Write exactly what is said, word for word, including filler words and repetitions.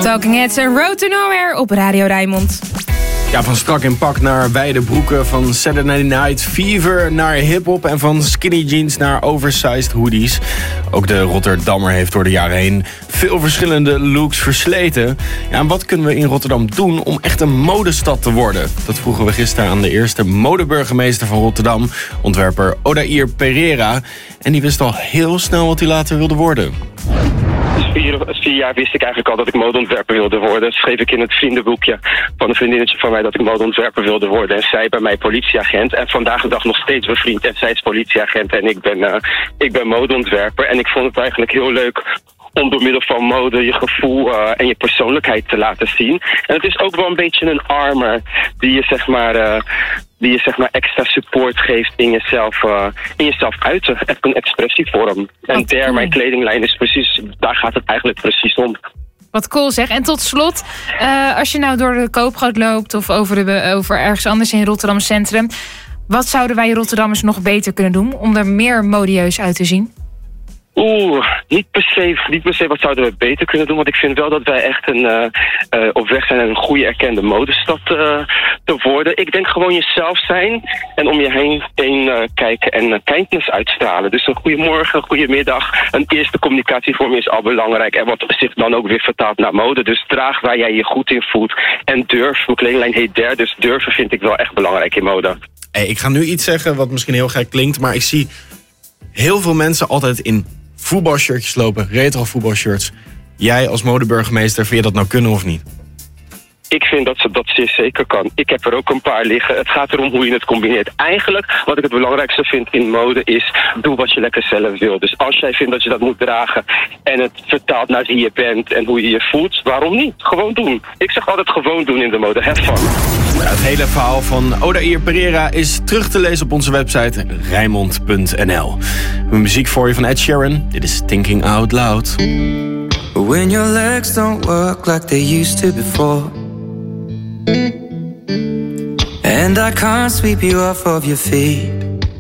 Talking Heads en Road to Nowhere op Radio Rijnmond. Ja, van strak in pak naar wijde broeken, van Saturday Night Fever naar hiphop en van skinny jeans naar oversized hoodies. Ook de Rotterdammer heeft door de jaren heen veel verschillende looks versleten. Ja, en wat kunnen we in Rotterdam doen om echt een modestad te worden? Dat vroegen we gisteren aan de eerste modeburgemeester van Rotterdam, ontwerper Odair Pereira. En die wist al heel snel wat hij later wilde worden. Vier, vier jaar wist ik eigenlijk al dat ik modeontwerper wilde worden. Dat schreef ik in het vriendenboekje van een vriendinnetje van mij dat ik modeontwerper wilde worden. En zij bij mij politieagent. En vandaag de dag nog steeds bevriend. En zij is politieagent en ik ben, uh, ik ben modeontwerper. En ik vond het eigenlijk heel leuk om door middel van mode je gevoel uh, en je persoonlijkheid te laten zien. En het is ook wel een beetje een armor die je zeg maar... Uh, die je zeg maar extra support geeft in jezelf, uh, in jezelf uiten. Echt een expressievorm. En der, cool. Mijn kledinglijn is precies, daar gaat het eigenlijk precies om. Wat cool zeg. En tot slot, uh, als je nou door de Koopgoot loopt of over, de, over ergens anders in Rotterdam Centrum, wat zouden wij Rotterdammers nog beter kunnen doen om er meer modieus uit te zien? Oeh, niet per se, niet per se wat zouden we beter kunnen doen. Want ik vind wel dat wij echt een, uh, uh, op weg zijn naar een goede erkende modestad uh, te worden. Ik denk gewoon jezelf zijn en om je heen, heen uh, kijken en uh, kindness uitstralen. Dus een goedemorgen, een goedemiddag. Een eerste communicatievorm is al belangrijk. En wat zich dan ook weer vertaalt naar mode. Dus draag waar jij je goed in voelt. En durf, mijn kledinglijn heet der. Dus durven vind ik wel echt belangrijk in mode. Hey, ik ga nu iets zeggen wat misschien heel gek klinkt. Maar ik zie heel veel mensen altijd in voetbalshirtjes lopen, retro voetbalshirts. Jij als modeburgemeester, vind je dat nou kunnen of niet? Ik vind dat ze dat zeer zeker kan. Ik heb er ook een paar liggen. Het gaat erom hoe je het combineert. Eigenlijk, wat ik het belangrijkste vind in mode is, doe wat je lekker zelf wil. Dus als jij vindt dat je dat moet dragen en het vertaalt naar wie je bent en hoe je je voelt, waarom niet? Gewoon doen. Ik zeg altijd gewoon doen in de mode. Have fun. Het hele verhaal van Odair Pereira is terug te lezen op onze website rijnmond punt n l. We hebben muziek voor je van Ed Sheeran. Dit is Thinking Out Loud. When your legs don't work like they used to before, and I can't sweep you off of your feet,